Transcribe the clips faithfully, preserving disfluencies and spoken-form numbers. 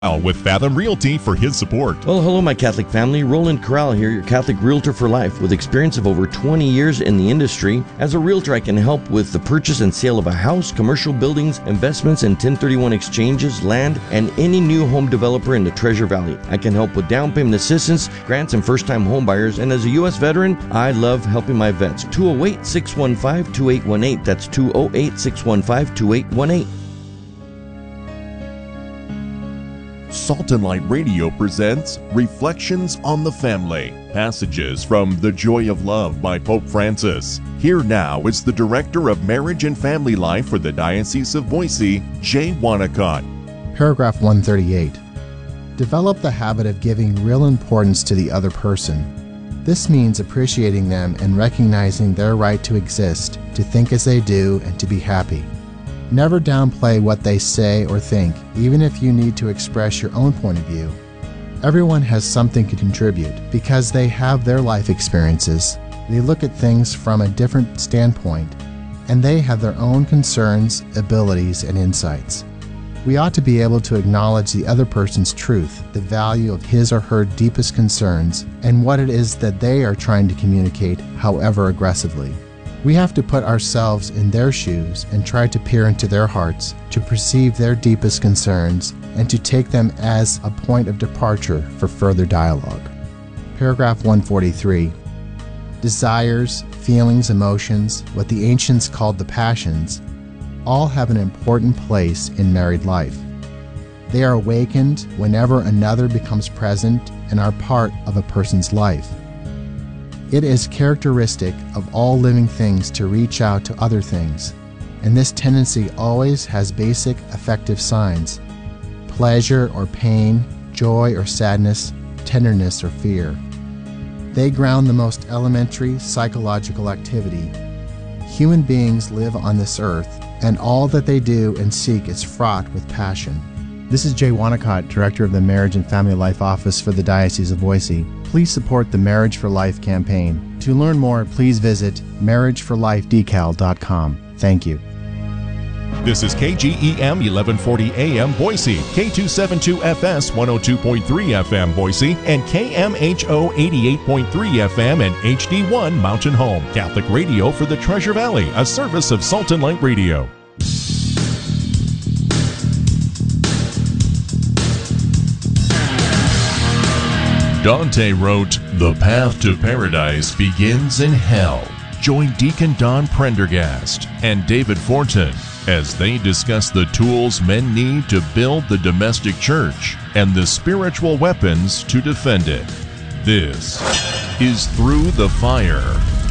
with Fathom Realty for his support. Well, hello, my Catholic family. Roland Corral here, your Catholic Realtor for life. With experience of over twenty years in the industry, as a realtor, I can help with the purchase and sale of a house, commercial buildings, investments in ten thirty-one exchanges, land, and any new home developer in the Treasure Valley. I can help with down payment assistance, grants, and first-time home buyers. And as a U S veteran, I love helping my vets. two oh eight, six one five, two eight one eight. That's two oh eight, six one five, two eight one eight. Salt and Light Radio presents Reflections on the Family, passages from The Joy of Love by Pope Francis. Here now is the Director of Marriage and Family Life for the Diocese of Boise, Jay Wanacott. Paragraph one thirty-eight. Develop the habit of giving real importance to the other person. This means appreciating them and recognizing their right to exist, to think as they do, and to be happy. Never downplay what they say or think, even if you need to express your own point of view. Everyone has something to contribute because they have their life experiences. They look at things from a different standpoint, and they have their own concerns, abilities, and insights. We ought to be able to acknowledge the other person's truth, the value of his or her deepest concerns, and what it is that they are trying to communicate, however aggressively. We have to put ourselves in their shoes and try to peer into their hearts, to perceive their deepest concerns, and to take them as a point of departure for further dialogue. Paragraph one forty-three. Desires, feelings, emotions, what the ancients called the passions, all have an important place in married life. They are awakened whenever another becomes present and are part of a person's life. It is characteristic of all living things to reach out to other things, and this tendency always has basic affective signs: pleasure or pain, joy or sadness, tenderness or fear. They ground the most elementary psychological activity. Human beings live on this earth, and all that they do and seek is fraught with passion. This is Jay Wanacott, Director of the Marriage and Family Life Office for the Diocese of Boise. Please support the Marriage for Life campaign. To learn more, please visit marriage for life decal dot com. Thank you. This is K G E M eleven forty A M Boise, K two seventy-two F S one oh two point three F M Boise, and K M H O eighty-eight point three F M and H D one Mountain Home. Catholic radio for the Treasure Valley, a service of Salt and Light Radio. Dante wrote, "The path to paradise begins in hell." Join Deacon Don Prendergast and David Fortin as they discuss the tools men need to build the domestic church and the spiritual weapons to defend it. This is Through the Fire.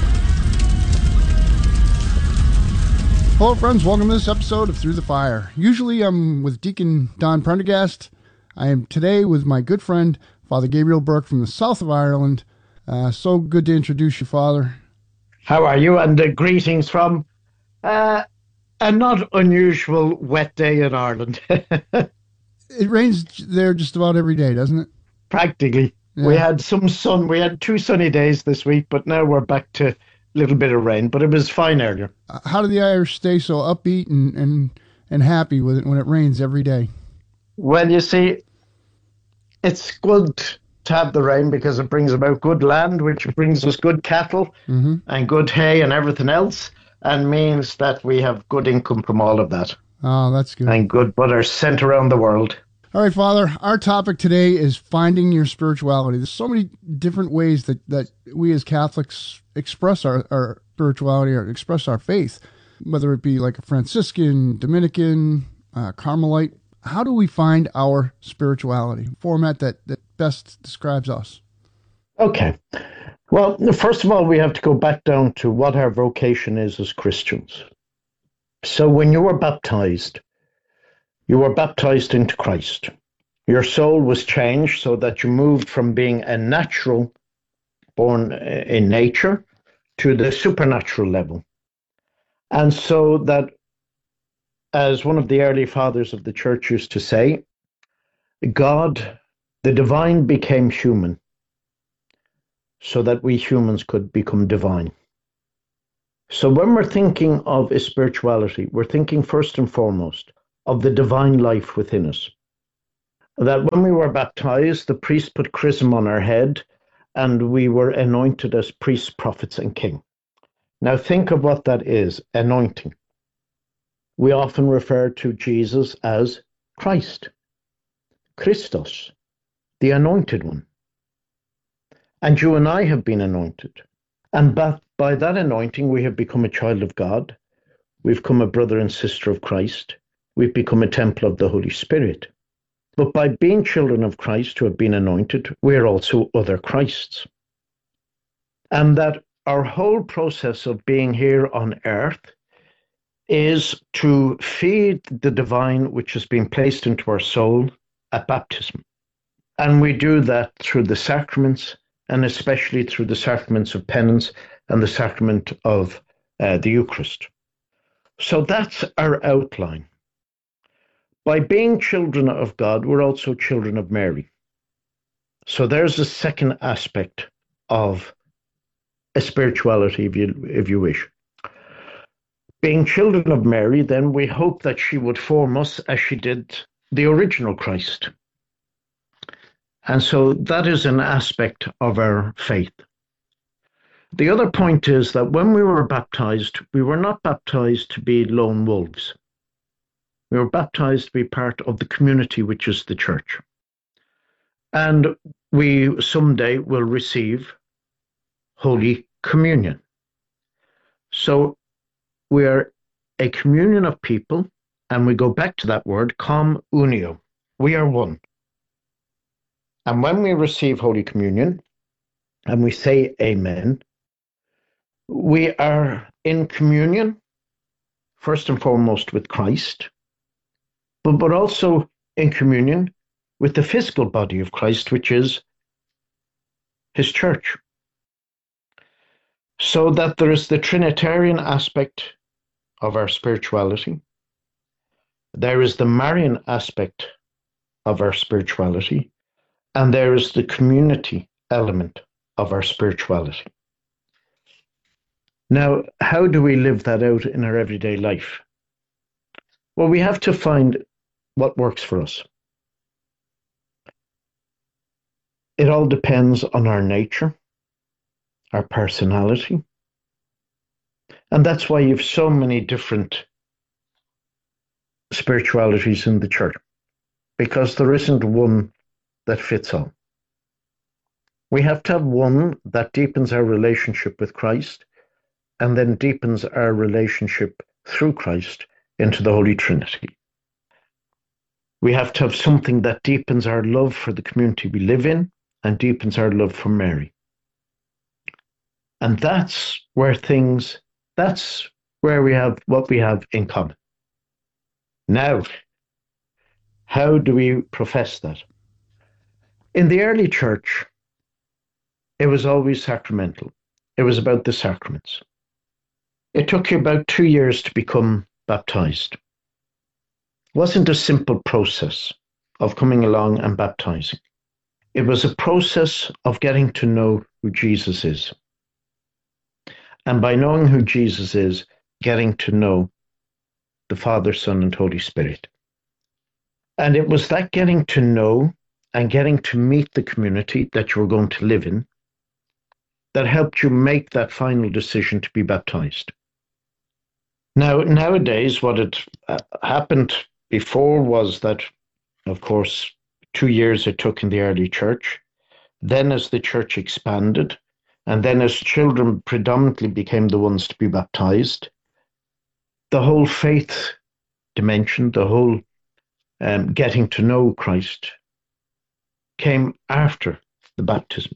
Hello friends, welcome to this episode of Through the Fire. Usually I'm with Deacon Don Prendergast. I am today with my good friend Father Gabriel Burke from the south of Ireland. Uh, so good to introduce you, Father. How are you? And uh, greetings from uh, a not unusual wet day in Ireland. It rains there just about every day, doesn't it? Practically. Yeah. We had some sun. We had two sunny days this week, but now we're back to a little bit of rain. But it was fine earlier. Uh, how do the Irish stay so upbeat and, and, and happy with it when it rains every day? Well, you see, it's good to have the rain because it brings about good land, which brings us good cattle mm-hmm. and good hay and everything else, and means that we have good income from all of that. Oh, that's good. And good butter sent around the world. All right, Father, our topic today is finding your spirituality. There's so many different ways that, that we as Catholics express our, our spirituality or express our faith, whether it be like a Franciscan, Dominican, uh, Carmelite. How do we find our spirituality? Format that, that best describes us. Okay. Well, first of all, we have to go back down to what our vocation is as Christians. So when you were baptized, you were baptized into Christ. Your soul was changed so that you moved from being a natural, born in nature, to the supernatural level. And so that, as one of the early fathers of the church used to say, God, the divine, became human so that we humans could become divine. So when we're thinking of a spirituality, we're thinking first and foremost of the divine life within us. that when we were baptized, the priest put chrism on our head, and we were anointed as priests, prophets, and king. Now think of what that is, anointing. We often refer to Jesus as Christ, Christos, the anointed one. And you and I have been anointed. And by that anointing, we have become a child of God. We've become a brother and sister of Christ. We've become a temple of the Holy Spirit. But by being children of Christ who have been anointed, we're also other Christs. And that our whole process of being here on earth is to feed the divine which has been placed into our soul at baptism. And we do that through the sacraments, and especially through the sacraments of penance and the sacrament of uh, the Eucharist. So that's our outline. By being children of God, we're also children of Mary. So there's a second aspect of a spirituality, if you, if you wish. Being children of Mary, then we hope that she would form us as she did the original Christ. And so that is an aspect of our faith. The other point is that when we were baptized, we were not baptized to be lone wolves. We were baptized to be part of the community, which is the church. And we someday will receive Holy Communion. So we are a communion of people, and we go back to that word, com unio. We are one. And when we receive Holy Communion, and we say amen, we are in communion, first and foremost with Christ, but, but also in communion with the physical body of Christ, which is his church. So that there is the Trinitarian aspect of our spirituality. There is the Marian aspect of our spirituality. And there is the community element of our spirituality. Now, how do we live that out in our everyday life? Well, we have to find what works for us. It all depends on our nature, our personality. And that's why you have so many different spiritualities in the church, because there isn't one that fits all. We have to have one that deepens our relationship with Christ and then deepens our relationship through Christ into the Holy Trinity. We have to have something that deepens our love for the community we live in and deepens our love for Mary. And that's where things, that's where we have what we have in common. Now, how do we profess that? In the early church, it was always sacramental. It was about the sacraments. It took you about two years to become baptized. It wasn't a simple process of coming along and baptizing. It was a process of getting to know who Jesus is. And by knowing who Jesus is, getting to know the Father, Son, and Holy Spirit. And it was that getting to know and getting to meet the community that you were going to live in that helped you make that final decision to be baptized. Now, nowadays, what had uh, happened before was that, of course, two years it took in the early church. Then as the church expanded, and then as children predominantly became the ones to be baptized, the whole faith dimension, the whole um, getting to know Christ came after the baptism.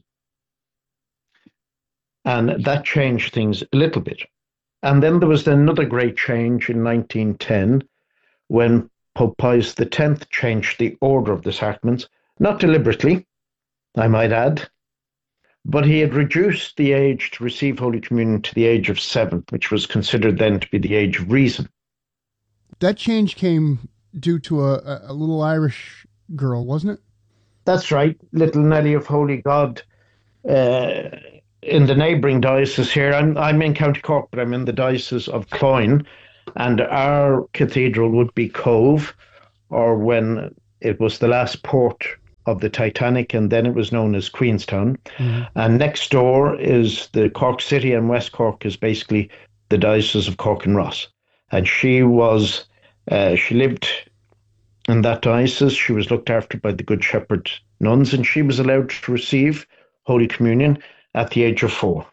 And that changed things a little bit. And then there was another great change in nineteen ten when Pope Pius the tenth changed the order of the sacraments, not deliberately, I might add, but he had reduced the age to receive Holy Communion to the age of seven, which was considered then to be the age of reason. That change came due to a, a little Irish girl, wasn't it? That's right, little Nelly of Holy God. Uh, in the neighbouring diocese here, I'm, I'm in County Cork, but I'm in the diocese of Cloyne, and our cathedral would be Cove, or when it was the last port of the Titanic, and then it was known as Queenstown. Mm-hmm. And next door is the Cork City, and West Cork is basically the Diocese of Cork and Ross. And she was, uh, she lived in that diocese. She was looked after by the Good Shepherd nuns, and she was allowed to receive Holy Communion at the age of four.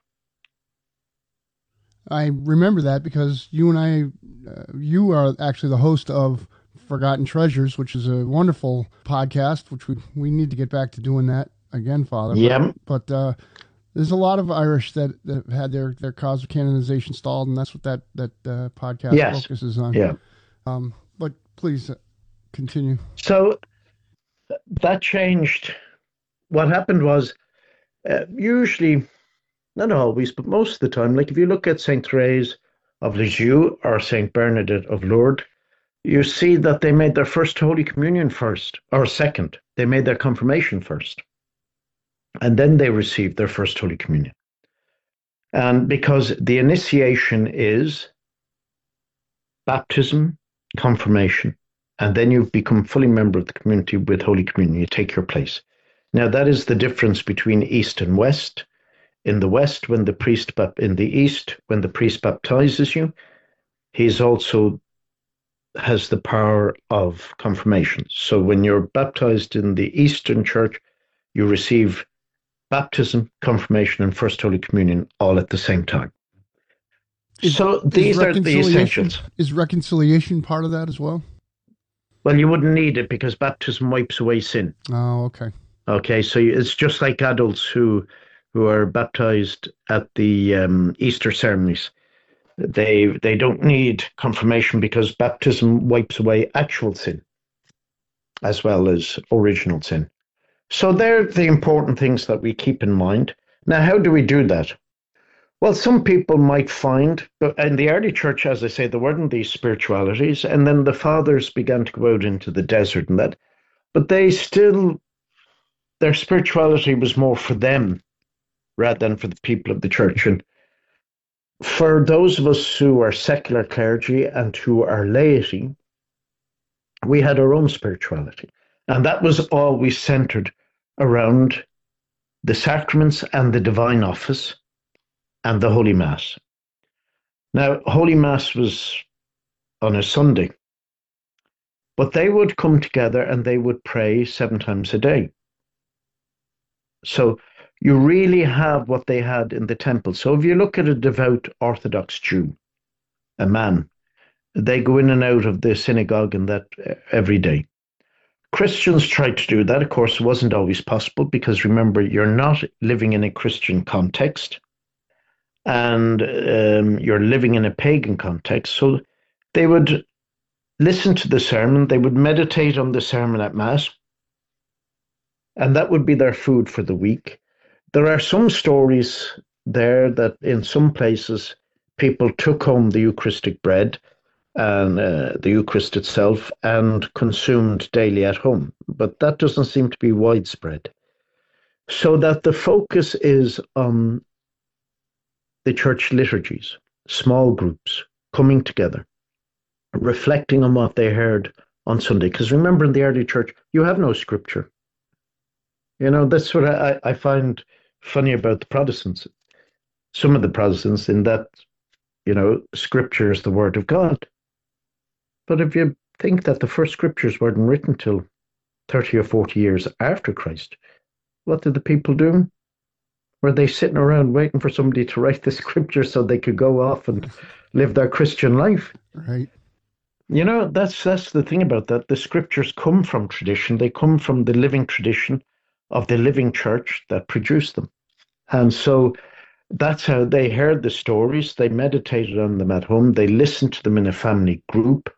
I remember that because you and I, uh, you are actually the host of Forgotten Treasures, which is a wonderful podcast, which we, we need to get back to doing that again, Father. Yeah. But, but uh, there's a lot of Irish that, that have had their, their cause of canonization stalled, and that's what that, that uh, podcast yes. focuses on. Yeah. Um, but please continue. So that changed. What happened was uh, usually, not always, but most of the time, like if you look at Saint Therese of Lisieux or Saint Bernadette of Lourdes, you see that they made their first Holy Communion first, or second. They made their confirmation first. And then they received their first Holy Communion. And because the initiation is baptism, confirmation, and then you become fully member of the community with Holy Communion. You take your place. Now, that is the difference between East and West. In the West, when the priest, in the East, when the priest baptizes you, he's also has the power of confirmation. So when you're baptized in the Eastern Church, you receive baptism, confirmation, and First Holy Communion all at the same time. Is, so these are the essentials. Is reconciliation part of that as well? Well, you wouldn't need it because baptism wipes away sin. Oh, okay. Okay, so it's just like adults who who are baptized at the um, Easter ceremonies. They they don't need confirmation because baptism wipes away actual sin as well as original sin. So they're the important things that we keep in mind. Now, how do we do that? Well, some people might find, but in the early church, as I say, there weren't these spiritualities, and then the fathers began to go out into the desert and that, but they still, their spirituality was more for them rather than for the people of the church. And for those of us who are secular clergy and who are laity, we had our own spirituality. And that was always centered around the sacraments and the divine office and the Holy Mass. Now, Holy Mass was on a Sunday, but they would come together and they would pray seven times a day. So you really have what they had in the temple. So if you look at a devout Orthodox Jew, a man, they go in and out of the synagogue and that every day. Christians tried to do that. Of course, it wasn't always possible because remember, you're not living in a Christian context and um, you're living in a pagan context. So they would listen to the sermon, they would meditate on the sermon at Mass, and that would be their food for the week. There are some stories there that in some places people took home the Eucharistic bread and uh, the Eucharist itself and consumed daily at home, but that doesn't seem to be widespread. So that the focus is on the church liturgies, small groups coming together, reflecting on what they heard on Sunday. Because remember, in the early church, you have no scripture. You know, that's what I, I find funny about the Protestants. Some of the Protestants, in that, you know, scripture is the word of God. But if you think that the first scriptures weren't written till thirty or forty years after Christ, what did the people do? Were they sitting around waiting for somebody to write the scripture so they could go off and live their Christian life? Right. You know, that's that's the thing about that. The scriptures come from tradition. They come from the living tradition of the living church that produced them. And so that's how they heard the stories. They meditated on them at home. They listened to them in a family group.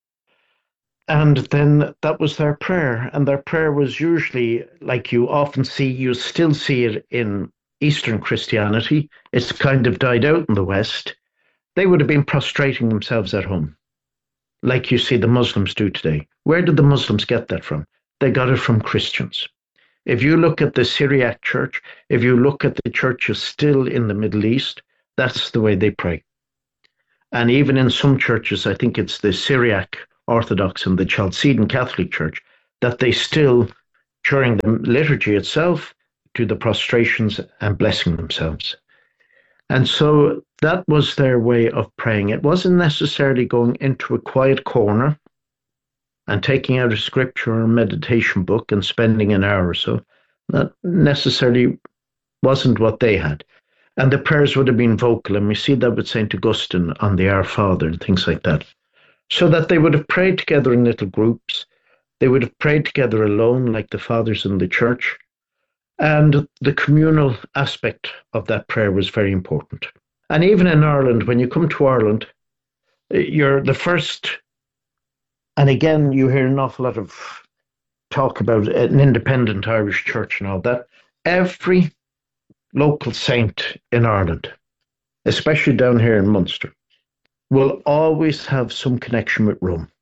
And then that was their prayer. And their prayer was usually, like you often see, you still see it in Eastern Christianity. It's kind of died out in the West. They would have been prostrating themselves at home, like you see the Muslims do today. Where did the Muslims get that from? They got it from Christians. If you look at the Syriac church, if you look at the churches still in the Middle East, that's the way they pray. And even in some churches, I think it's the Syriac Orthodox and the Chalcedon Catholic Church, that they still, during the liturgy itself, do the prostrations and blessing themselves. And so that was their way of praying. It wasn't necessarily going into a quiet corner and taking out a scripture or a meditation book and spending an hour or so. That necessarily wasn't what they had. And the prayers would have been vocal, and we see that with Saint Augustine on the Our Father and things like that. So that they would have prayed together in little groups. They would have prayed together alone, like the fathers in the church. And the communal aspect of that prayer was very important. And even in Ireland, when you come to Ireland, you're the first, and again, you hear an awful lot of talk about an independent Irish church and all that. Every local saint in Ireland, especially down here in Munster, will always have some connection with Rome.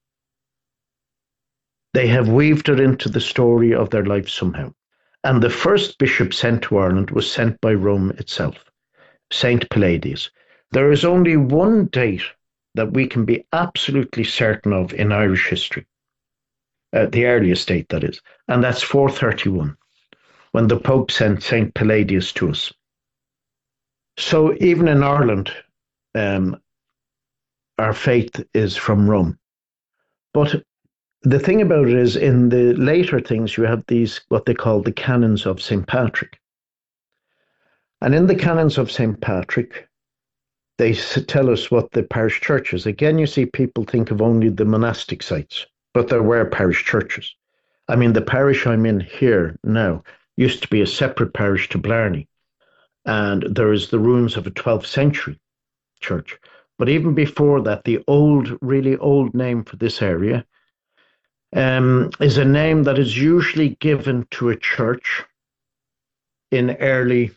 They have weaved it into the story of their life somehow. And the first bishop sent to Ireland was sent by Rome itself, Saint Palladius. There is only one date that we can be absolutely certain of in Irish history, uh, the earliest date that is, and that's four thirty-one, when the Pope sent Saint Palladius to us. So even in Ireland, um, our faith is from Rome. But the thing about it is, in the later things, you have these, what they call the canons of Saint Patrick. And in the canons of Saint Patrick, they tell us what the parish church is. Again, you see people think of only the monastic sites, but there were parish churches. I mean, the parish I'm in here now used to be a separate parish to Blarney. And there is the ruins of a twelfth century church. But even before that, the old, really old name for this area Um, is a name that is usually given to a church in early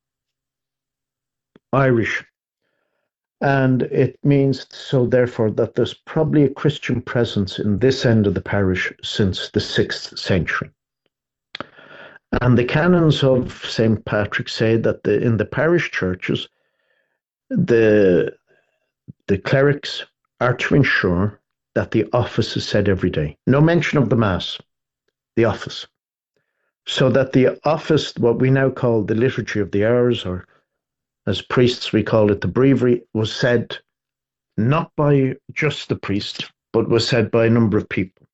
Irish. And it means, so therefore, that there's probably a Christian presence in this end of the parish since the sixth century. And the canons of Saint Patrick say that the, in the parish churches, the, the clerics are to ensure that the office is said every day. No mention of the Mass, the office. So that the office, what we now call the Liturgy of the Hours, or as priests we call it the Breviary, was said not by just the priest, but was said by a number of people.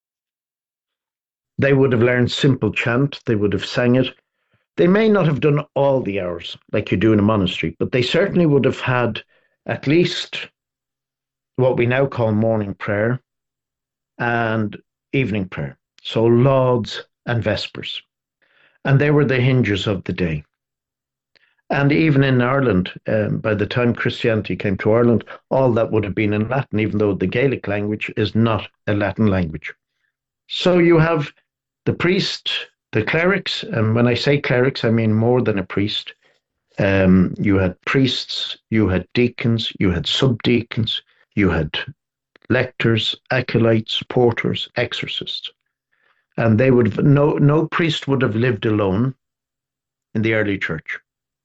They would have learned simple chant, they would have sang it. They may not have done all the hours like you do in a monastery, but they certainly would have had at least what we now call morning prayer and evening prayer. So lauds and vespers. And they were the hinges of the day. And even in Ireland, um, by the time Christianity came to Ireland, all that would have been in Latin, even though the Gaelic language is not a Latin language. So you have the priest, the clerics, and when I say clerics, I mean more than a priest. Um, you had priests, you had deacons, you had subdeacons, you had lectors, acolytes, porters, exorcists. And they would have, no, no priest would have lived alone in the early church.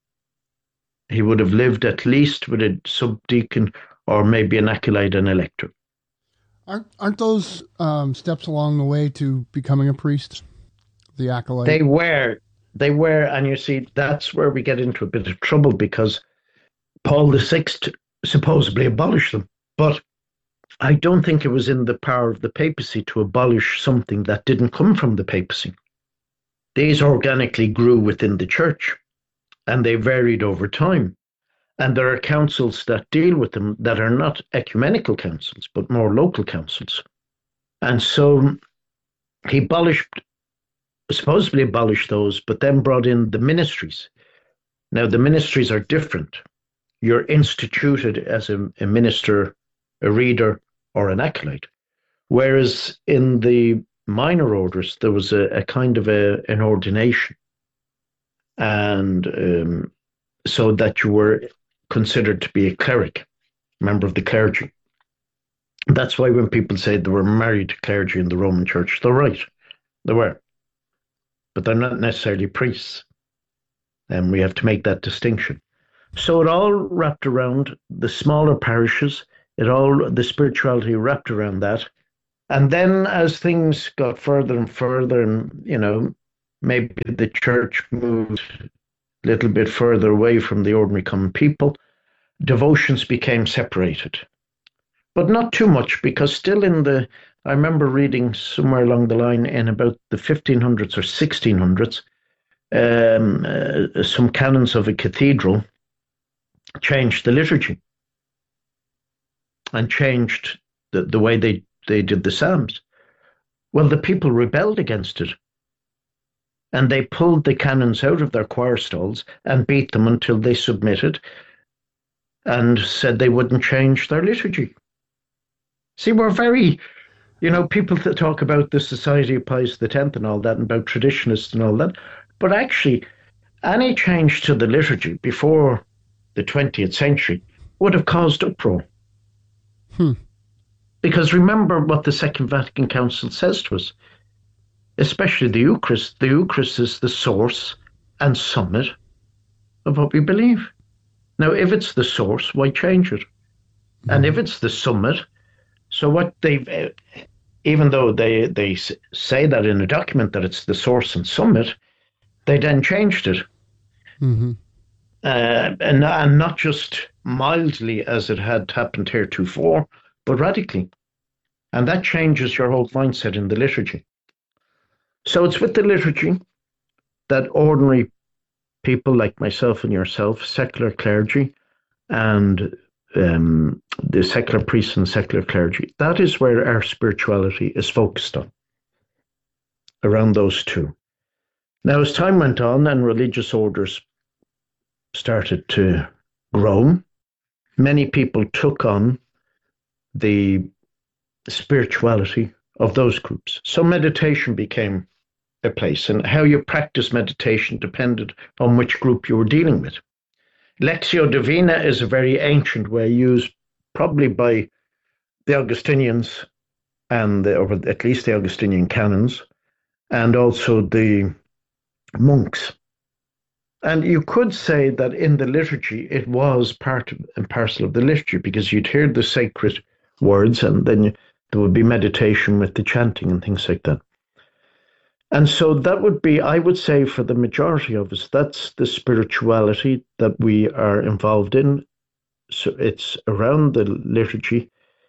He would have lived at least with a subdeacon or maybe an acolyte and a lector. Aren't, aren't those um, steps along the way to becoming a priest? The acolyte? They were. They were. And you see, that's where we get into a bit of trouble because Paul the Sixth supposedly abolished them. But I don't think it was in the power of the papacy to abolish something that didn't come from the papacy. These organically grew within the church and they varied over time. And there are councils that deal with them that are not ecumenical councils, but more local councils. And so he abolished, supposedly abolished those, but then brought in the ministries. Now, the ministries are different. You're instituted as a, a minister, a reader, or an acolyte. Whereas in the minor orders, there was a, a kind of a, an ordination. And um, so that you were considered to be a cleric, member of the clergy. That's why when people say they were married clergy in the Roman Church, they're right. They were. But they're not necessarily priests. And we have to make that distinction. So it all wrapped around the smaller parishes. It all, the spirituality wrapped around that. And then as things got further and further, and, you know, maybe the church moved a little bit further away from the ordinary common people, devotions became separated. But not too much, because still in the, I remember reading somewhere along the line in about the fifteen hundreds or sixteen hundreds, um, uh, some canons of a cathedral changed the liturgy and changed the, the way they, they did the psalms. Well, the people rebelled against it. And they pulled the canons out of their choir stalls and beat them until they submitted and said they wouldn't change their liturgy. See, we're very, you know, people that talk about the Society of Pius X and all that, and about traditionists and all that, but actually, any change to the liturgy before the twentieth century would have caused uproar. Hmm. Because remember what the Second Vatican Council says to us, especially the Eucharist. The Eucharist is the source and summit of what we believe. Now, if it's the source, why change it? Mm-hmm. And if it's the summit, so what they've, uh, even though they, they say that in a document that it's the source and summit, they then changed it. Mm-hmm. Uh, and, and not just mildly as it had happened heretofore, but radically. And that changes your whole mindset in the liturgy. So it's with the liturgy that ordinary people like myself and yourself, secular clergy, and um, the secular priests and secular clergy, that is where our spirituality is focused on, around those two. Now, as time went on and religious orders started to grow, many people took on the spirituality of those groups. So meditation became a place, and how you practice meditation depended on which group you were dealing with. Lectio Divina is a very ancient way used probably by the Augustinians, and the, or at least the Augustinian canons, and also the monks. And you could say that in the liturgy, it was part and parcel of the liturgy, because you'd hear the sacred words, and then you, there would be meditation with the chanting and things like that. And so that would be, I would say, for the majority of us, that's the spirituality that we are involved in. So it's around the liturgy.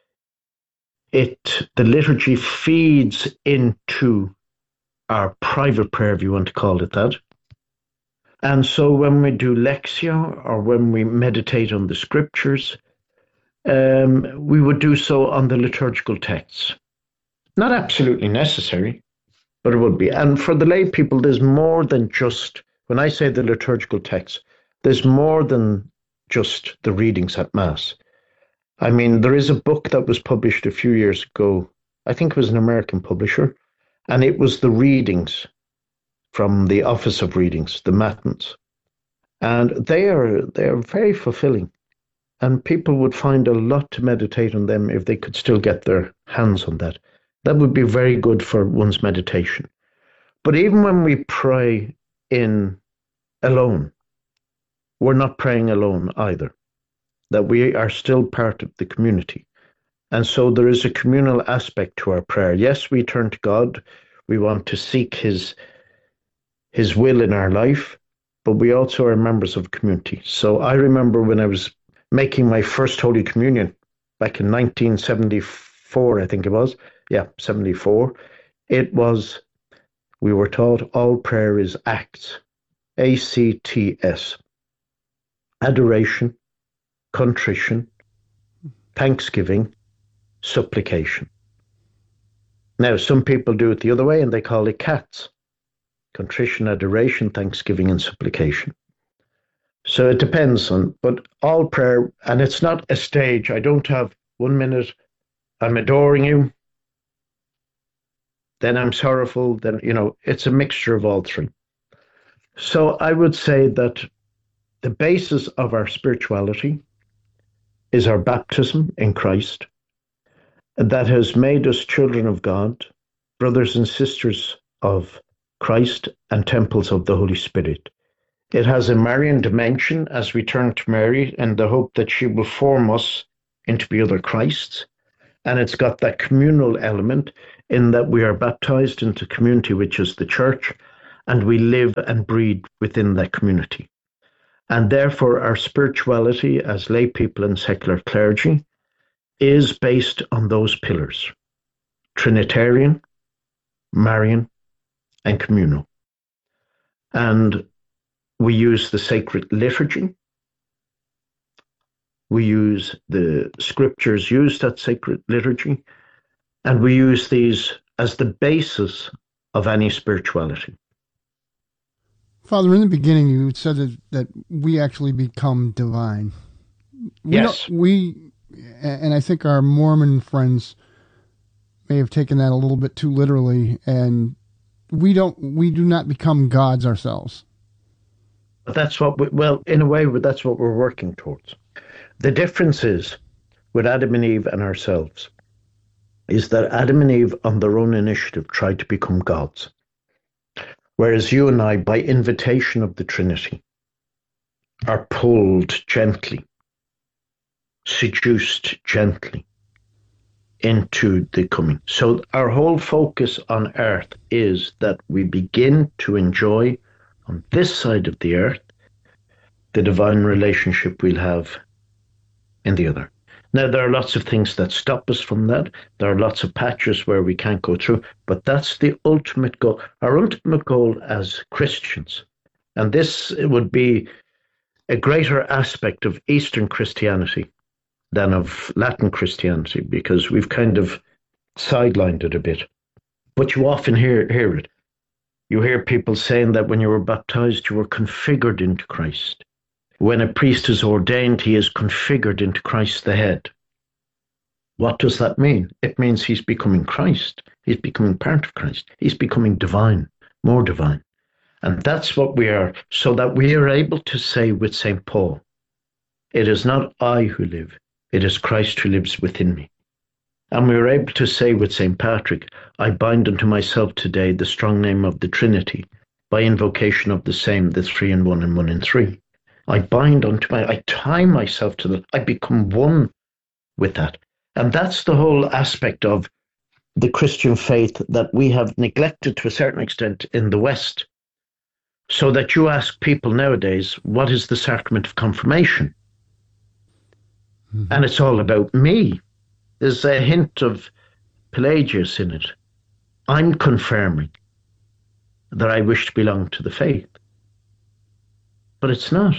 It, the liturgy feeds into our private prayer, if you want to call it that. And so when we do Lectio, or when we meditate on the scriptures, um, we would do so on the liturgical texts. Not absolutely necessary, but it would be. And for the lay people, there's more than just, when I say the liturgical text, there's more than just the readings at Mass. I mean, there is a book that was published a few years ago. I think it was an American publisher, and it was the readings from the Office of Readings, the Matins. And they are, they are very fulfilling. And people would find a lot to meditate on them if they could still get their hands on that. That would be very good for one's meditation. But even when we pray in alone, we're not praying alone either. That we are still part of the community. And so there is a communal aspect to our prayer. Yes, we turn to God. We want to seek his, his will in our life, but we also are members of a community. So I remember when I was making my first Holy Communion back in nineteen seventy-four, I think it was. Yeah, seventy-four. It was, we were taught all prayer is acts, A C T S. Adoration, contrition, thanksgiving, supplication. Now, some people do it the other way and they call it CATS. Contrition, adoration, thanksgiving, and supplication. So it depends on, but all prayer, and it's not a stage. I don't have one minute, I'm adoring you, then I'm sorrowful, then, you know, it's a mixture of all three. So I would say that the basis of our spirituality is our baptism in Christ, that has made us children of God, brothers and sisters of Christ, and temples of the Holy Spirit. It has a Marian dimension as we turn to Mary in the hope that she will form us into be other Christs. And it's got that communal element in that we are baptized into community, which is the church, and we live and breathe within that community. And therefore, our spirituality as lay people and secular clergy is based on those pillars: Trinitarian, Marian, and communal. And we use the sacred liturgy. We use the scriptures used at sacred liturgy, and we use these as the basis of any spirituality. Father, in the beginning, you said that, that we actually become divine. We Yes. We, and I think our Mormon friends may have taken that a little bit too literally, and we don't, we do not become gods ourselves. But that's what we, well, in a way, that's what we're working towards. The difference is with Adam and Eve and ourselves is that Adam and Eve on their own initiative tried to become gods. Whereas you and I, by invitation of the Trinity, are pulled gently, seduced gently into the coming. So our whole focus on earth is that we begin to enjoy on this side of the earth the divine relationship we'll have in the other. Now, there are lots of things that stop us from that. There are lots of patches where we can't go through, but that's the ultimate goal. Our ultimate goal as Christians, and this would be a greater aspect of Eastern Christianity than of Latin Christianity, because we've kind of sidelined it a bit. But you often hear, hear it. You hear people saying that when you were baptized, you were configured into Christ. When a priest is ordained, he is configured into Christ the head. What does that mean? It means he's becoming Christ. He's becoming part of Christ. He's becoming divine, more divine. And that's what we are, so that we are able to say with Saint Paul, it is not I who live, it is Christ who lives within me. And we are able to say with Saint Patrick, I bind unto myself today the strong name of the Trinity, by invocation of the same, the three in one and one in three. I bind unto my, I tie myself to that, I become one with that. And that's the whole aspect of the Christian faith that we have neglected to a certain extent in the West. So that you ask people nowadays, what is the sacrament of confirmation? Mm-hmm. And it's all about me. There's a hint of Pelagius in it. I'm confirming that I wish to belong to the faith. But it's not.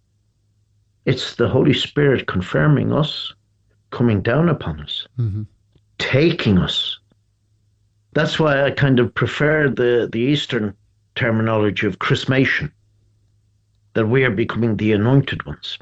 It's the Holy Spirit confirming us, coming down upon us, mm-hmm. taking us. That's why I kind of prefer the, the Eastern terminology of chrismation, that we are becoming the anointed ones.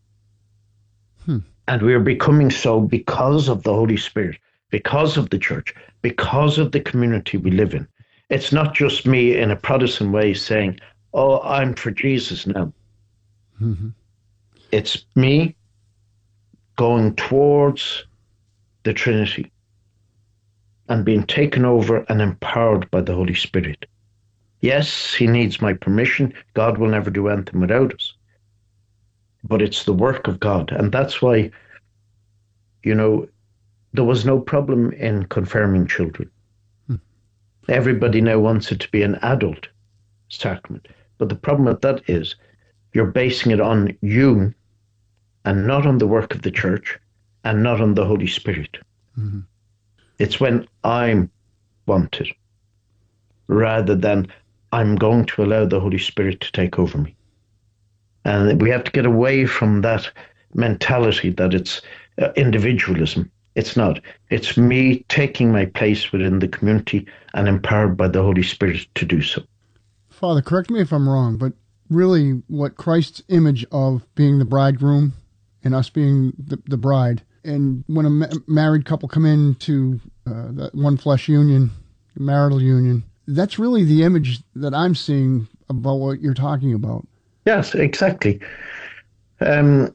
Hmm. And we are becoming so because of the Holy Spirit, because of the church, because of the community we live in. It's not just me in a Protestant way saying, oh, I'm for Jesus now. Mm-hmm. It's me going towards the Trinity and being taken over and empowered by the Holy Spirit. Yes, he needs my permission. God will never do anything without us. But it's the work of God. And that's why, you know, there was no problem in confirming children. Hmm. Everybody now wants it to be an adult sacrament. But the problem with that is you're basing it on you and not on the work of the church and not on the Holy Spirit. Mm-hmm. It's when I want it rather than I'm going to allow the Holy Spirit to take over me. And we have to get away from that mentality that it's uh, individualism. It's not. It's me taking my place within the community and empowered by the Holy Spirit to do so. Father, correct me if I'm wrong, but really what Christ's image of being the bridegroom and us being the, the bride, and when a ma- married couple come into uh, that one flesh union, marital union, that's really the image that I'm seeing about what you're talking about. Yes, exactly. Um,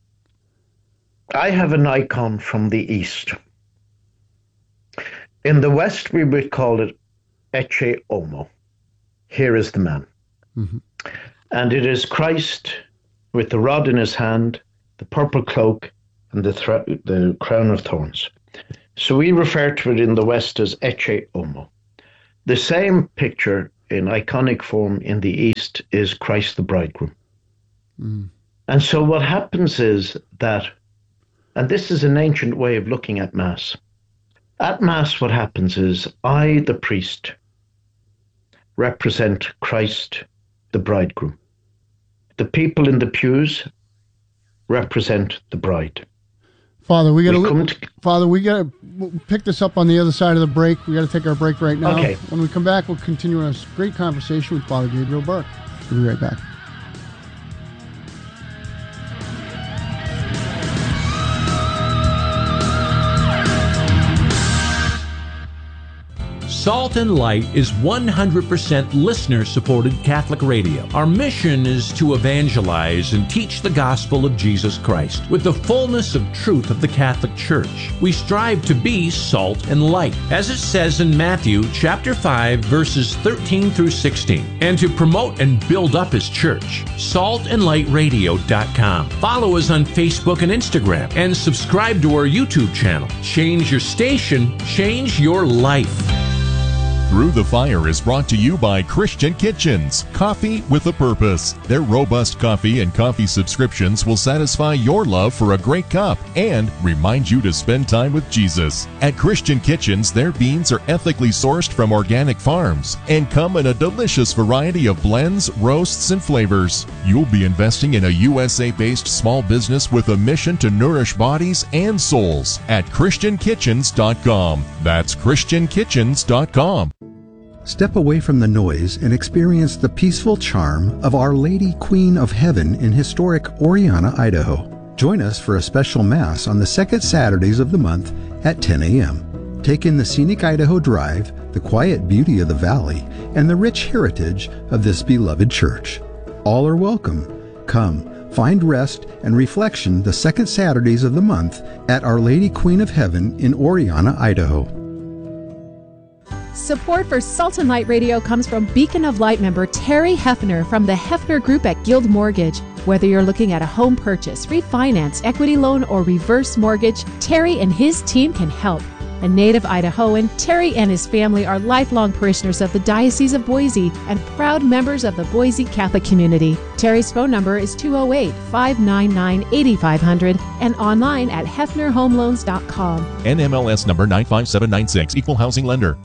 I have an icon from the East. In the West, we would call it Ecce Homo. Here is the man. Mm-hmm. And it is Christ with the rod in his hand, the purple cloak, and the, th- the crown of thorns. So we refer to it in the West as Ecce Homo. The same picture in iconic form in the East is Christ the bridegroom. Mm. And so what happens is that, and this is an ancient way of looking at Mass. At Mass, what happens is I, the priest, represent Christ the bridegroom. The people in the pews represent the bride. Father, we got we to Father, we got to pick this up on the other side of the break. We got to take our break right now. Okay. When we come back, we'll continue a great conversation with Father Gabriel Burke. We'll be right back. Salt and Light is one hundred percent listener-supported Catholic radio. Our mission is to evangelize and teach the gospel of Jesus Christ with the fullness of truth of the Catholic Church. We strive to be salt and light, as it says in Matthew chapter five, verses thirteen through sixteen, and to promote and build up His church. salt and light radio dot com. Follow us on Facebook and Instagram, and subscribe to our YouTube channel. Change your station, change your life. Through the Fire is brought to you by Christian Kitchens, coffee with a purpose. Their robust coffee and coffee subscriptions will satisfy your love for a great cup and remind you to spend time with Jesus. At Christian Kitchens, their beans are ethically sourced from organic farms and come in a delicious variety of blends, roasts, and flavors. You'll be investing in a U S A-based small business with a mission to nourish bodies and souls at christian kitchens dot com. That's christian kitchens dot com. Step away from the noise and experience the peaceful charm of Our Lady Queen of Heaven in historic Oriana, Idaho. Join us for a special Mass on the second Saturdays of the month at ten a.m. Take in the scenic Idaho Drive, the quiet beauty of the valley, and the rich heritage of this beloved church. All are welcome. Come, find rest and reflection the second Saturdays of the month at Our Lady Queen of Heaven in Oriana, Idaho. Support for Salt and Light Radio comes from Beacon of Light member Terry Hefner from the Hefner Group at Guild Mortgage. Whether you're looking at a home purchase, refinance, equity loan, or reverse mortgage, Terry and his team can help. A native Idahoan, Terry and his family are lifelong parishioners of the Diocese of Boise and proud members of the Boise Catholic community. Terry's phone number is two oh eight, five nine nine, eight five zero zero and online at hefner home loans dot com. N M L S number nine five seven nine six, Equal Housing Lender.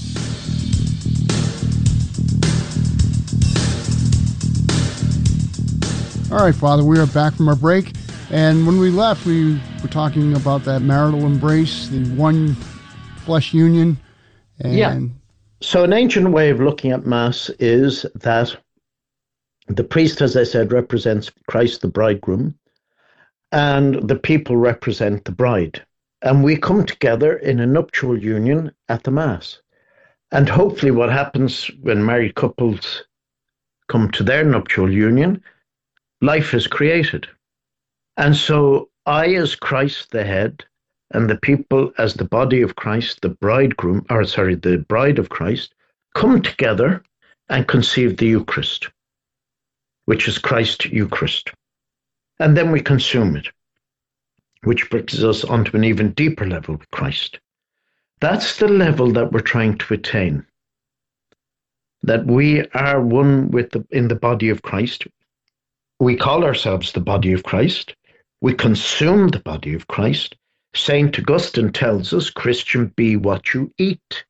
All right, Father, we are back from our break. And when we left, we were talking about that marital embrace, the one flesh union. And yeah. So an ancient way of looking at Mass is that the priest, as I said, represents Christ the bridegroom, and the people represent the bride. And we come together in a nuptial union at the Mass. And hopefully what happens when married couples come to their nuptial union, life is created. And so I, as Christ the head, and the people as the body of Christ, the bridegroom, or sorry, the bride of Christ, come together and conceive the Eucharist, which is Christ Eucharist. And then we consume it, which brings us onto an even deeper level with Christ. That's the level that we're trying to attain. That we are one with the, in the body of Christ. We call ourselves the body of Christ. We consume the body of Christ. Saint Augustine tells us, Christian, be what you eat.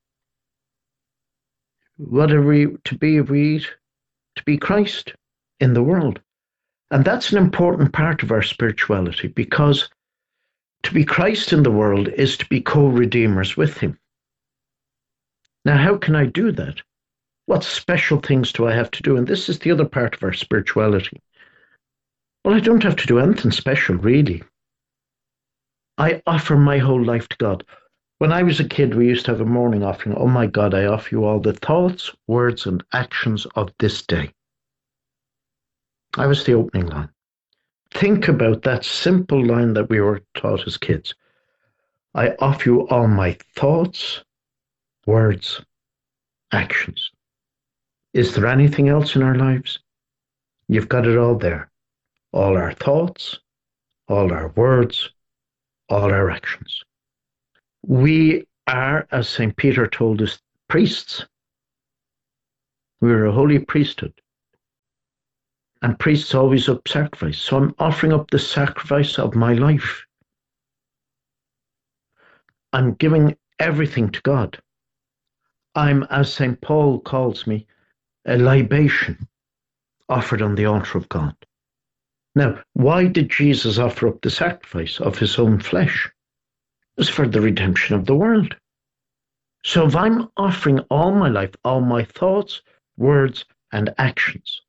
What are we to be if we eat? To be Christ in the world. And that's an important part of our spirituality, because to be Christ in the world is to be co-redeemers with him. Now, how can I do that? What special things do I have to do? And this is the other part of our spirituality. Well, I don't have to do anything special, really. I offer my whole life to God. When I was a kid, we used to have a morning offering. Oh my God, I offer you all the thoughts, words, and actions of this day. I was the opening line. Think about that simple line that we were taught as kids. I offer you all my thoughts, words, actions. Is there anything else in our lives? You've got it all there. All our thoughts, all our words, all our actions. We are, as Saint Peter told us, priests. We're a holy priesthood. And priests always up sacrifice. So I'm offering up the sacrifice of my life. I'm giving everything to God. I'm, as Saint Paul calls me, a libation offered on the altar of God. Now, why did Jesus offer up the sacrifice of his own flesh? It was for the redemption of the world. So if I'm offering all my life, all my thoughts, words, and actions,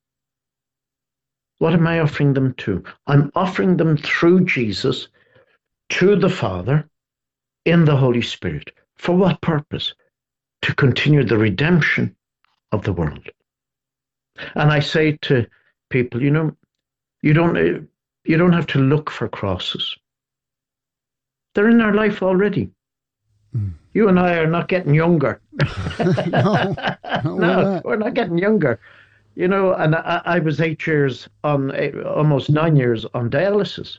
what am I offering them to? I'm offering them through Jesus to the Father in the Holy Spirit. For what purpose? To continue the redemption of the world. And I say to people, you know, you don't, you don't have to look for crosses. They're in our life already. Mm. You and I are not getting younger. no, no, no we're not getting younger. You know, and I, I was eight years on, almost nine years on dialysis.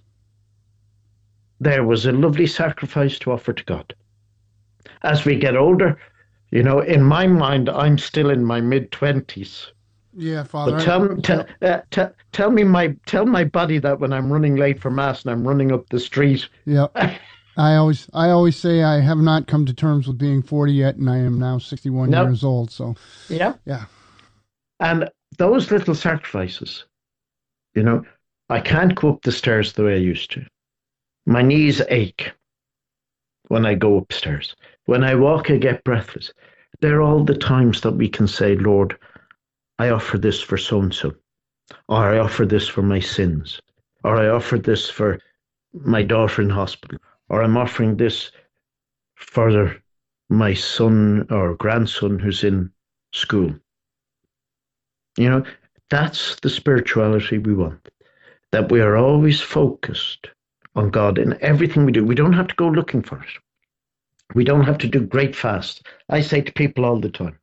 There was a lovely sacrifice to offer to God. As we get older, you know, in my mind, I'm still in my mid-twenties. Yeah, Father. But tell, I, tell, uh, t- tell me my tell my body that when I'm running late for Mass and I'm running up the street. Yeah. I always I always say I have not come to terms with being forty yet, and I am now sixty-one nope. years old. So yeah, yeah. And those little sacrifices, you know, I can't go up the stairs the way I used to. My knees ache when I go upstairs. When I walk, I get breathless. They're all the times that we can say, Lord, I offer this for so-and-so, or I offer this for my sins, or I offer this for my daughter in hospital, or I'm offering this for my son or grandson who's in school. You know, that's the spirituality we want, that we are always focused on God in everything we do. We don't have to go looking for it. We don't have to do great fasts. I say to people all the time,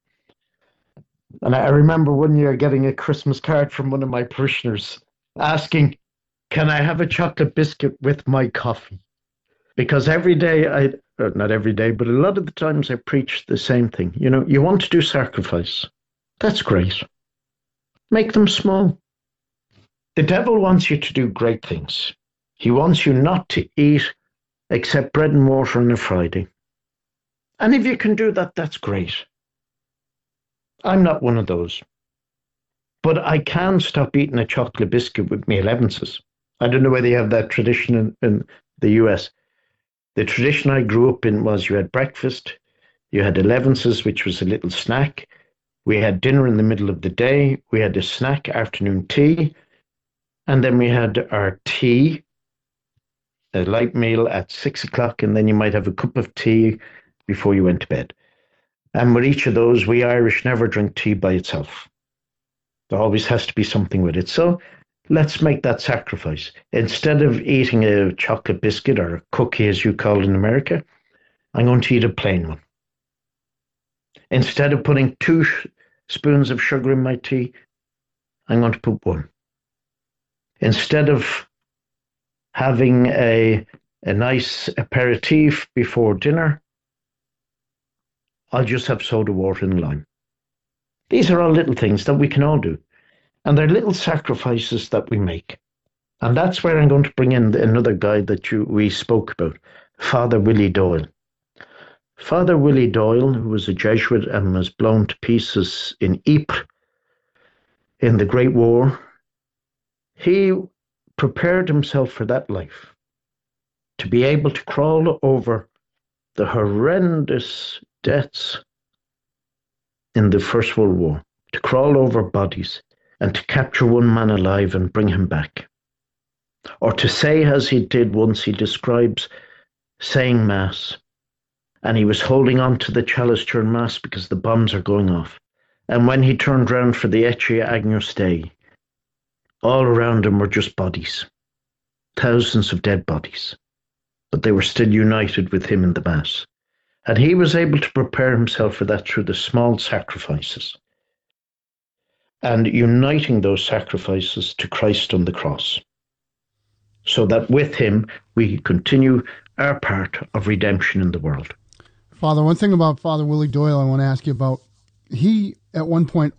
and I remember one year getting a Christmas card from one of my parishioners asking, can I have a chocolate biscuit with my coffee? Because every day, I, or not every day, but a lot of the times I preach the same thing. You know, you want to do sacrifice. That's great. Make them small. The devil wants you to do great things. He wants you not to eat except bread and water on a Friday. And if you can do that, that's great. I'm not one of those. But I can stop eating a chocolate biscuit with me elevenses. I don't know whether you have that tradition in, in the U S. The tradition I grew up in was you had breakfast, you had elevenses, which was a little snack. We had dinner in the middle of the day. We had a snack, afternoon tea. And then we had our tea, a light meal at six o'clock. And then you might have a cup of tea before you went to bed. And with each of those, we Irish never drink tea by itself. There always has to be something with it. So let's make that sacrifice. Instead of eating a chocolate biscuit or a cookie, as you call it in America, I'm going to eat a plain one. Instead of putting two sh- spoons of sugar in my tea, I'm going to put one. Instead of having a, a nice aperitif before dinner, I'll just have soda water and lime. These are all little things that we can all do. And they're little sacrifices that we make. And that's where I'm going to bring in another guy that you we spoke about, Father Willie Doyle. Father Willie Doyle, who was a Jesuit and was blown to pieces in Ypres in the Great War, he prepared himself for that life, to be able to crawl over the horrendous deaths in the First World War, to crawl over bodies and to capture one man alive and bring him back. Or to say, as he did once, he describes saying Mass, and he was holding on to the chalice during Mass because the bombs are going off. And when he turned round for the Ecce Agnus Dei, all around him were just bodies, thousands of dead bodies, but they were still united with him in the Mass. And he was able to prepare himself for that through the small sacrifices and uniting those sacrifices to Christ on the cross, so that with him we continue our part of redemption in the world. Father, one thing about Father Willie Doyle I want to ask you about. He, at one point,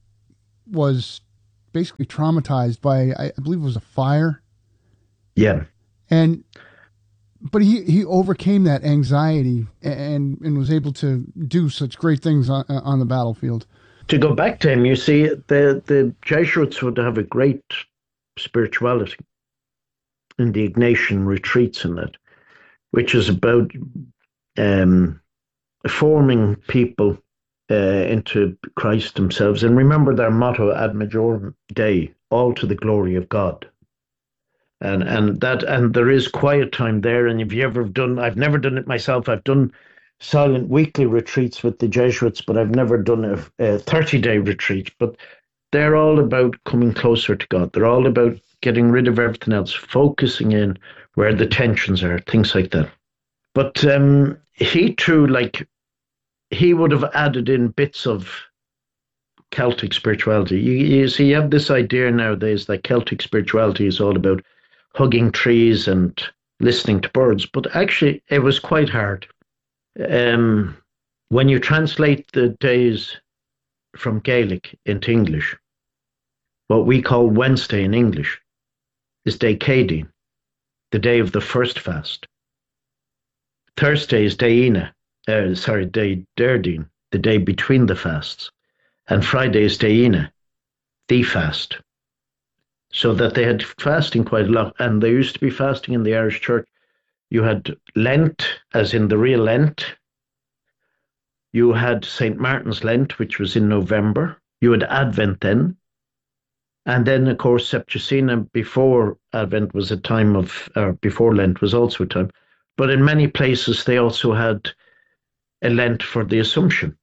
was basically traumatized by, I believe it was a fire. Yeah. And, but he, he overcame that anxiety and, and was able to do such great things on, on the battlefield. To go back to him, you see, the, the Jesuits would have a great spirituality in the Ignatian retreats and that, which is about um, forming people uh, into Christ themselves. And remember their motto, Ad Majorem Dei, all to the glory of God. And and that and there is quiet time there. And if you ever done, I've never done it myself. I've done silent weekly retreats with the Jesuits, but I've never done a, a thirty-day retreat. But they're all about coming closer to God. They're all about getting rid of everything else, focusing in where the tensions are, things like that. But um, he too, like, he would have added in bits of Celtic spirituality. You, you see, you have this idea nowadays that Celtic spirituality is all about hugging trees and listening to birds, but actually it was quite hard. Um, when you translate the days from Gaelic into English, what we call Wednesday in English is Day Cédín, the day of the first fast. Thursday is Day uh, sorry, Day Deirdín, the day between the fasts. And Friday is Day Ina, the fast. So that they had fasting quite a lot. And there used to be fasting in the Irish Church. You had Lent, as in the real Lent. You had Saint Martin's Lent, which was in November. You had Advent then. And then, of course, Septuagint before Advent was a time of, or before Lent was also a time. But in many places, they also had a Lent for the Assumption.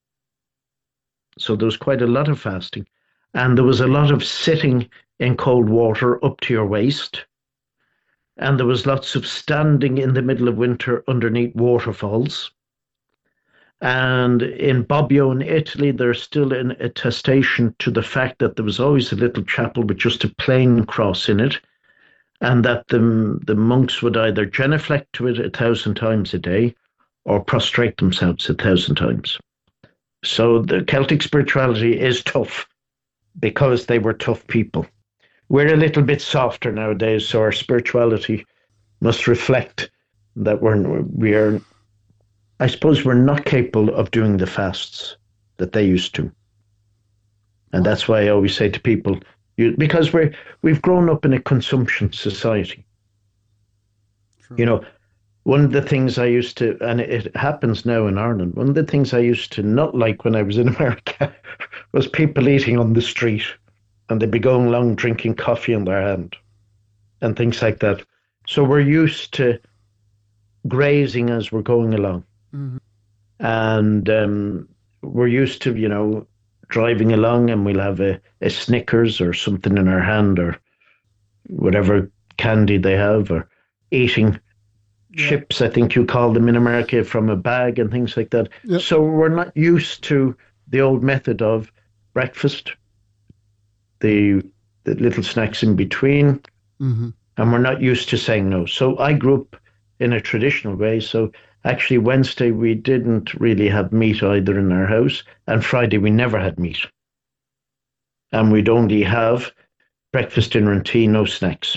So there was quite a lot of fasting. And there was a lot of sitting in cold water up to your waist. And there was lots of standing in the middle of winter underneath waterfalls. And in Bobbio in Italy, there's still an attestation to the fact that there was always a little chapel with just a plain cross in it, and that the, the monks would either genuflect to it a thousand times a day or prostrate themselves a thousand times. So the Celtic spirituality is tough because they were tough people. We're a little bit softer nowadays, so our spirituality must reflect that we're, we're I suppose we're not capable of doing the fasts that they used to. And that's why I always say to people, you, because we're, we've grown up in a consumption society. True. You know, one of the things I used to, and it happens now in Ireland, one of the things I used to not like when I was in America was people eating on the street, and they'd be going along drinking coffee in their hand and things like that. So we're used to grazing as we're going along. Mm-hmm. And um, we're used to, you know, driving along and we'll have a, a Snickers or something in our hand or whatever candy they have, or eating yeah. chips, I think you call them in America, from a bag and things like that. Yep. So we're not used to the old method of breakfast, the, the little snacks in between, mm-hmm. and we're not used to saying no. So I grew up in a traditional way. So actually Wednesday we didn't really have meat either in our house, and Friday we never had meat. And we'd only have breakfast, dinner and tea, no snacks.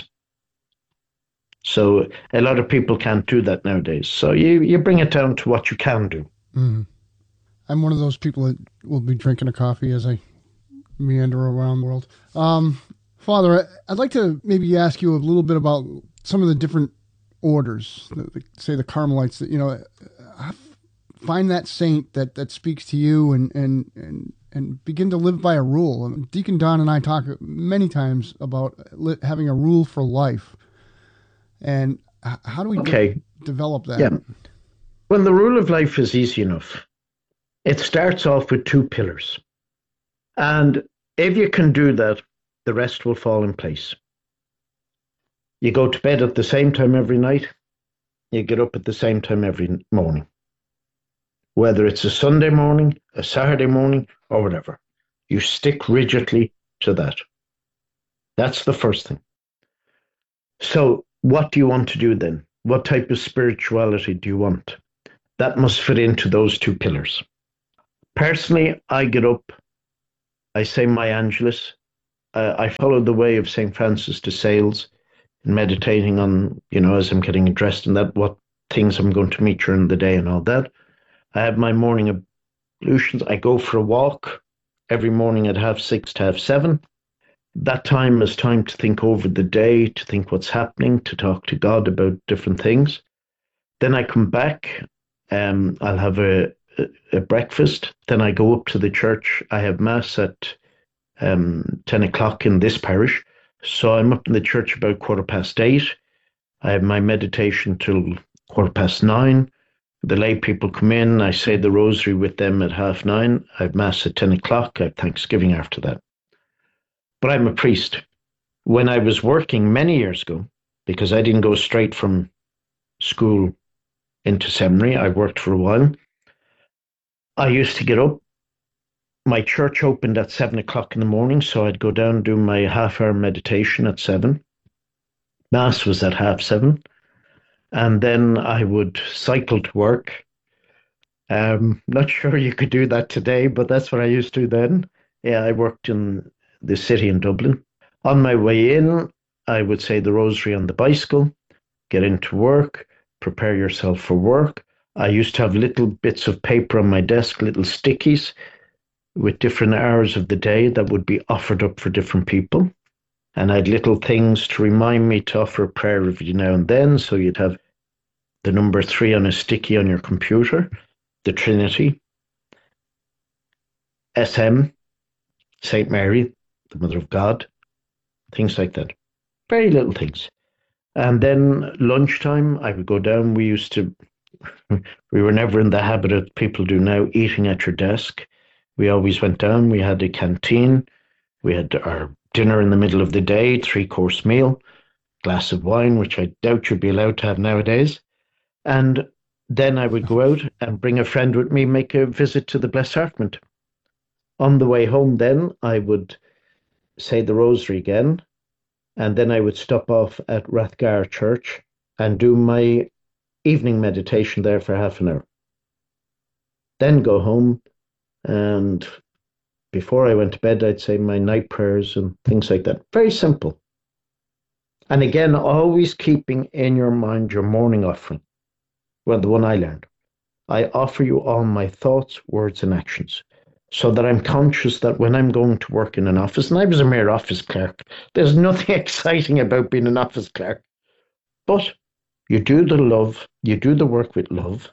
So a lot of people can't do that nowadays. So you, you bring it down to what you can do. Mm-hmm. I'm one of those people that will be drinking a coffee as I meander around the world. Um, Father, I'd like to maybe ask you a little bit about some of the different orders, say the Carmelites, that, you know, find that saint that, that speaks to you and, and, and, and begin to live by a rule. Deacon Don and I talk many times about having a rule for life. And how do we okay. de- develop that? Yeah. Well, the rule of life is easy enough. It starts off with two pillars. And if you can do that, the rest will fall in place. You go to bed at the same time every night. You get up at the same time every morning. Whether it's a Sunday morning, a Saturday morning, or whatever. You stick rigidly to that. That's the first thing. So what do you want to do then? what type of spirituality do you want? That must fit into those two pillars. Personally, I get up, I say my Angelus, uh, I follow the way of Saint Francis de Sales, meditating on, you know, as I'm getting dressed and that, what things I'm going to meet during the day and all that. I have my morning ablutions. I go for a walk every morning at half six to half seven. That time is time to think over the day, to think what's happening, to talk to God about different things. Then I come back, um, I'll have a, a, a breakfast. Then I go up to the church. I have mass at um, ten o'clock in this parish. So I'm up in the church about quarter past eight. I have my meditation till quarter past nine. The lay people come in. I say the rosary with them at half nine. I have mass at ten o'clock. I have Thanksgiving after that. But I'm a priest. When I was working many years ago, because I didn't go straight from school into seminary, I worked for a while. I used to get up. My church opened at seven o'clock in the morning, so I'd go down and do my half-hour meditation at seven. Mass was at half seven. And then I would cycle to work. Um, not sure you could do that today, but that's what I used to do then. Yeah, I worked in the city in Dublin. On my way in, I would say the rosary on the bicycle, get into work, prepare yourself for work. I used to have little bits of paper on my desk, little stickies with different hours of the day that would be offered up for different people. And I had little things to remind me to offer a prayer every now and then. So you'd have the number three on a sticky on your computer, the Trinity, S M, Saint Mary, the Mother of God, things like that. Very little things. And then lunchtime, I would go down. We used to, we were never in the habit of people do now, eating at your desk. We always went down. We had a canteen. We had our dinner in the middle of the day, three-course meal, glass of wine, which I doubt you'd be allowed to have nowadays. And then I would go out and bring a friend with me, make a visit to the Blessed Sacrament. On the way home then, I would say the rosary again, and then I would stop off at Rathgar Church and do my evening meditation there for half an hour. Then go home, and before I went to bed, I'd say my night prayers and things like that. Very simple. And again, always keeping in your mind your morning offering. Well, the one I learned. I offer you all my thoughts, words, and actions, so that I'm conscious that when I'm going to work in an office, and I was a mere office clerk, there's nothing exciting about being an office clerk, but you do the love, you do the work with love,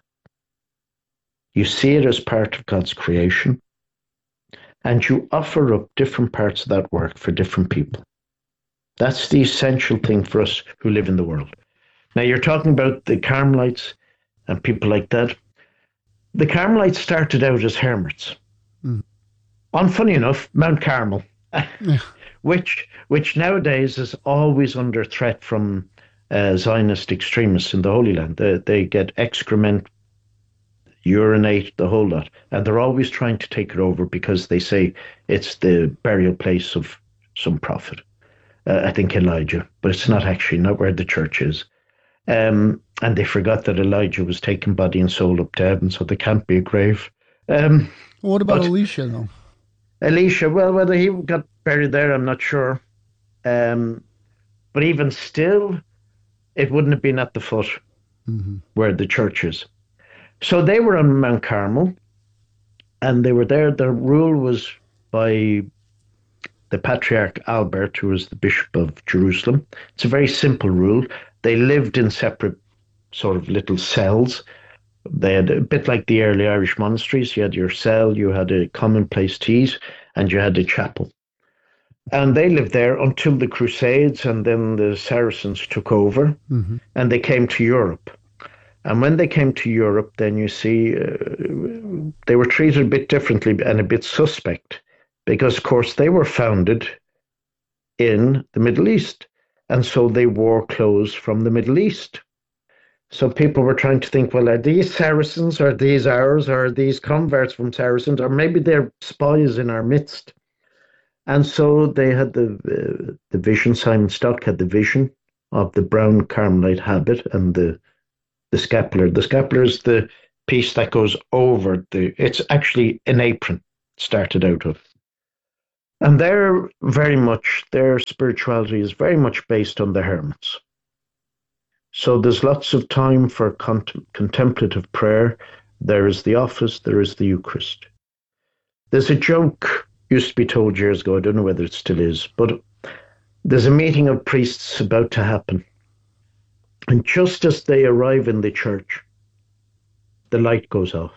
you see it as part of God's creation, and you offer up different parts of that work for different people. That's the essential thing for us who live in the world. Now, you're talking about the Carmelites and people like that. The Carmelites started out as hermits. Mm. On, funny enough, Mount Carmel, yeah. which which nowadays is always under threat from uh, Zionist extremists in the Holy Land. They, they get excrement, urinate, the whole lot. And they're always trying to take it over because they say it's the burial place of some prophet. Uh, I think Elijah, but it's not actually, not where the church is. Um, and they forgot that Elijah was taken body and soul up to heaven, so there can't be a grave. Um, what about Elisha, though? Elisha, well, whether he got buried there, I'm not sure. Um, but even still, it wouldn't have been at the foot mm-hmm. where the church is. So they were on Mount Carmel, and they were there. Their rule was by the Patriarch Albert, who was the Bishop of Jerusalem. It's a very simple rule. They lived in separate sort of little cells. They had a bit like the early Irish monasteries. You had your cell, you had a common place to eat, and you had a chapel. And they lived there until the Crusades, and then the Saracens took over, mm-hmm. and they came to Europe. And when they came to Europe, then you see uh, they were treated a bit differently and a bit suspect, because, of course, they were founded in the Middle East. And so they wore clothes from the Middle East. So people were trying to think, well, are these Saracens, or are these ours, or are these converts from Saracens, or maybe they're spies in our midst? And so they had the uh, the vision. Simon Stock had the vision of the brown Carmelite habit and the, the scapular. The scapular is the piece that goes over the, it's actually an apron started out of. And they're very much, their spirituality is very much based on the hermits. So there's lots of time for cont- contemplative prayer. There is the office, there is the Eucharist. There's a joke used to be told years ago, I don't know whether it still is, but there's a meeting of priests about to happen. And just as they arrive in the church, the light goes off.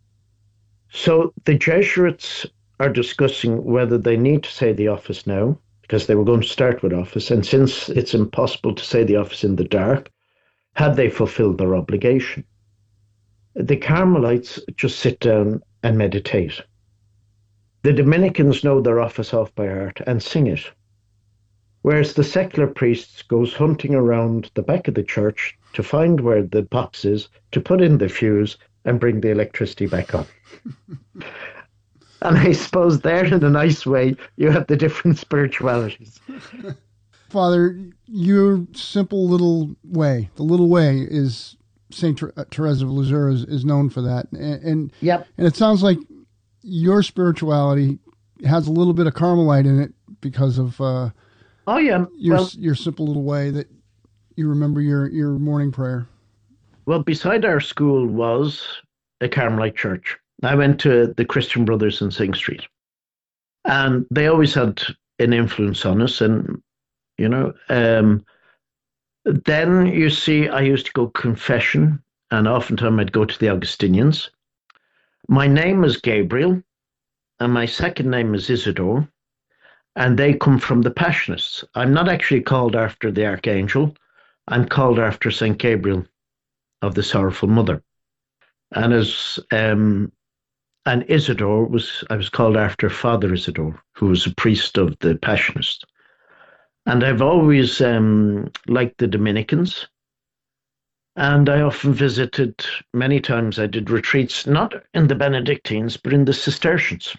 So the Jesuits are discussing whether they need to say the office now, because they were going to start with office. And since it's impossible to say the office in the dark, had they fulfilled their obligation? The Carmelites just sit down and meditate. The Dominicans know their office off by heart and sing it. Whereas the secular priests goes hunting around the back of the church to find where the box is, to put in the fuse and bring the electricity back on. And I suppose there, in a nice way, you have the different spiritualities. Father, your simple little way, the little way is Saint Therese of Lisieux is, is known for that. And, and, yep. and it sounds like your spirituality has a little bit of Carmelite in it because of uh, oh yeah, your, well, your simple little way that you remember your, your morning prayer. Well, beside our school was a Carmelite church. I went to the Christian Brothers in Sing Street, and they always had an influence on us. And, you know, um, then you see, I used to go confession, and oftentimes I'd go to the Augustinians. My name is Gabriel, and my second name is Isidore, and they come from the Passionists. I'm not actually called after the Archangel. I'm called after Saint Gabriel of the Sorrowful Mother. And as um, and Isidore was, I was called after Father Isidore, who was a priest of the Passionists. And I've always um, liked the Dominicans. And I often visited, many times I did retreats, not in the Benedictines, but in the Cistercians.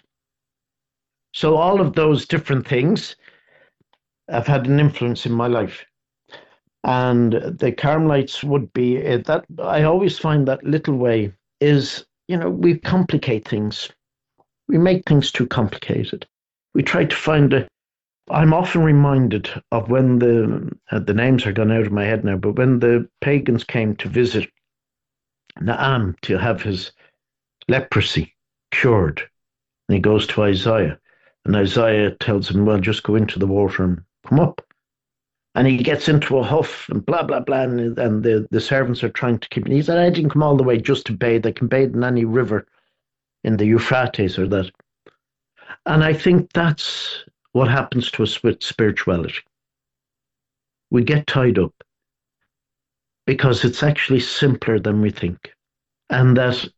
So all of those different things have had an influence in my life. And the Carmelites would be, uh, that I always find that little way is, you know, we complicate things. We make things too complicated. We try to find a, I'm often reminded of when the, uh, the names are gone out of my head now, but when the pagans came to visit Naaman to have his leprosy cured, and he goes to Isaiah, and Isaiah tells him, well, just go into the water and come up. And he gets into a huff and blah, blah, blah, and, and the, the servants are trying to keep him. He said, I didn't come all the way just to bathe. I can bathe in any river in the Euphrates or that. And I think that's what happens to us with spirituality. We get tied up because it's actually simpler than we think. And that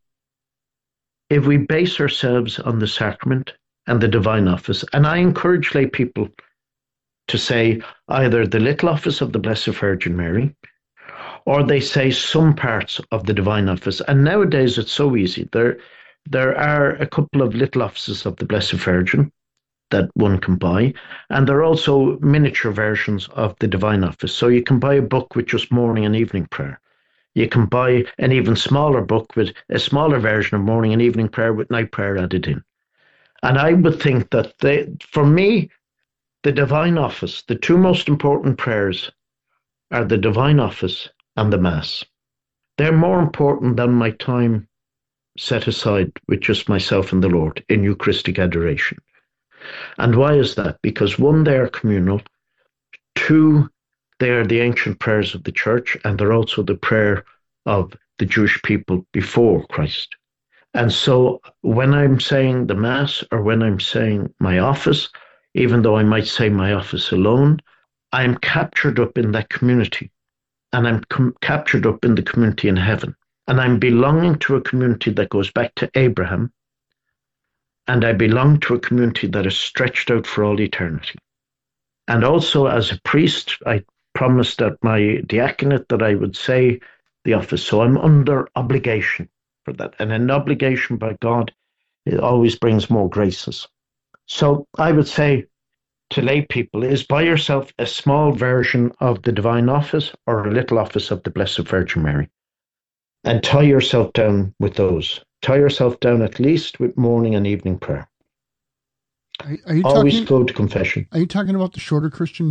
if we base ourselves on the sacrament and the divine office, and I encourage lay people to say either the little office of the Blessed Virgin Mary, or they say some parts of the divine office. And nowadays it's so easy. There, there are a couple of little offices of the Blessed Virgin that one can buy, and there are also miniature versions of the divine office. So you can buy a book with just morning and evening prayer. You can buy an even smaller book with a smaller version of morning and evening prayer with night prayer added in. And I would think that they, for me, the divine office, the two most important prayers are the divine office and the Mass. They're more important than my time set aside with just myself and the Lord in Eucharistic adoration. And why is that? Because one, they are communal. Two, they are the ancient prayers of the church, and they're also the prayer of the Jewish people before Christ. And so when I'm saying the Mass or when I'm saying my office, even though I might say my office alone, I'm captured up in that community, and I'm com- captured up in the community in heaven. And I'm belonging to a community that goes back to Abraham, and I belong to a community that is stretched out for all eternity. And also as a priest, I promised at my diaconate that I would say the office. So I'm under obligation for that. And an obligation by God, it always brings more graces. So I would say to lay people is buy yourself a small version of the Divine Office or a little office of the Blessed Virgin Mary, and tie yourself down with those. Tie yourself down at least with morning and evening prayer. Are, are you Always talking, go to confession. Are you talking about the shorter Christian